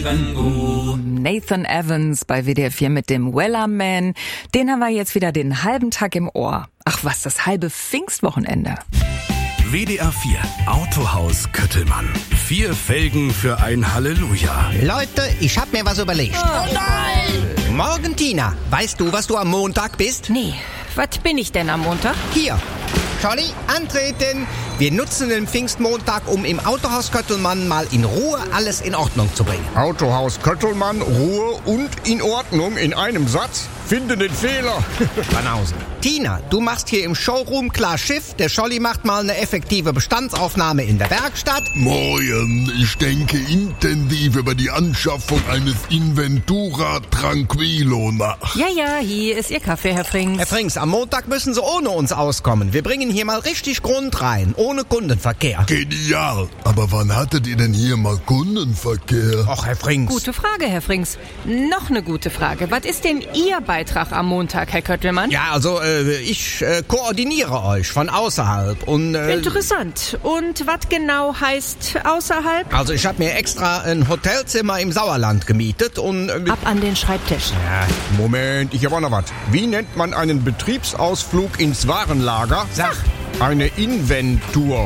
Leben gut. Nathan Evans bei WDR 4 mit dem Wellerman. Den haben wir jetzt wieder den halben Tag im Ohr. Ach was, das halbe Pfingstwochenende. WDR 4 Autohaus Köttelmann. 4 Felgen für ein Halleluja. Leute, ich hab mir was überlegt. Oh nein! Morgen, Tina, weißt du, was du am Montag bist? Nee, was bin ich denn am Montag? Hier. Scholli, antreten. Wir nutzen den Pfingstmontag, um im Autohaus Köttelmann mal in Ruhe alles in Ordnung zu bringen. Autohaus Köttelmann, Ruhe und in Ordnung in einem Satz? Finde den Fehler. Banausen. Tina, du machst hier im Showroom klar Schiff. Der Scholli macht mal eine effektive Bestandsaufnahme in der Werkstatt. Moin, ich denke intensiv über die Anschaffung eines Inventura Tranquilo nach. Ja, hier ist Ihr Kaffee, Herr Frings. Herr Frings, am Montag müssen Sie ohne uns auskommen. Wir bringen hier mal richtig Grund rein, ohne Kundenverkehr. Genial. Aber wann hattet ihr denn hier mal Kundenverkehr? Och, Herr Frings. Gute Frage, Herr Frings. Noch eine gute Frage. Was ist denn Ihr Beitrag am Montag, Herr Köttelmann? Ja, also ich koordiniere euch von außerhalb und... Interessant. Und was genau heißt außerhalb? Also ich habe mir extra ein Hotelzimmer im Sauerland gemietet und... Ab an den Schreibtisch. Ja, Moment, ich habe auch noch was. Wie nennt man einen Betriebsausflug ins Warenlager? Sag. Eine Inventur.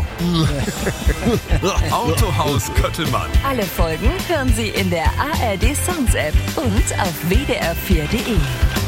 Autohaus Köttelmann. Alle Folgen hören Sie in der ARD Sounds App und auf wdr4.de.